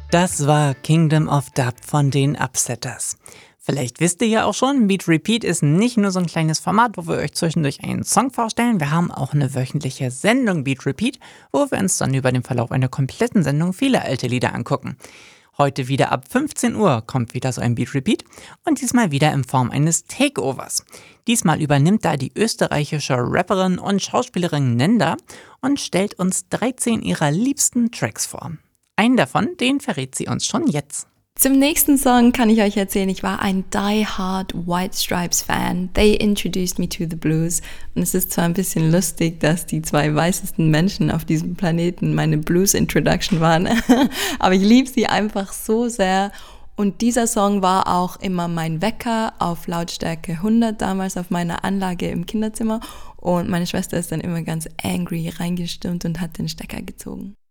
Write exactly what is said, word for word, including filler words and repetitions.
Das war Kingdom of Dub von den Upsetters. Vielleicht wisst ihr ja auch schon, Beat Repeat ist nicht nur so ein kleines Format, wo wir euch zwischendurch einen Song vorstellen. Wir haben auch eine wöchentliche Sendung Beat Repeat, wo wir uns dann über den Verlauf einer kompletten Sendung viele alte Lieder angucken. Heute wieder ab fünfzehn Uhr kommt wieder so ein Beat Repeat und diesmal wieder in Form eines Takeovers. Diesmal übernimmt da die österreichische Rapperin und Schauspielerin Nenda und stellt uns dreizehn ihrer liebsten Tracks vor. Einen davon, den verrät sie uns schon jetzt. Zum nächsten Song kann ich euch erzählen, ich war ein die-hard White Stripes Fan. They introduced me to the blues. Und es ist zwar ein bisschen lustig, dass die zwei weißesten Menschen auf diesem Planeten meine Blues-Introduction waren, aber ich liebe sie einfach so sehr. Und dieser Song war auch immer mein Wecker auf Lautstärke hundert damals auf meiner Anlage im Kinderzimmer. Und meine Schwester ist dann immer ganz angry reingestürmt und hat den Stecker gezogen.